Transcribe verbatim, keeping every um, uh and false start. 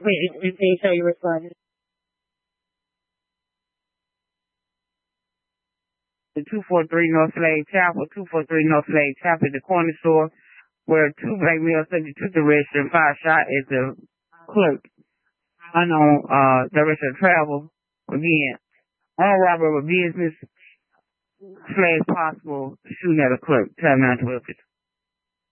Wait, did they show you responded? The two forty-three North Slade Chapel, two forty-three North Slade Chapel, the corner store, where two black males subject to the register and fired shot at the clerk. Unknown uh, direction of travel. Again, armed robbery of a business slash possible shooting at a clerk. Time nine twelve.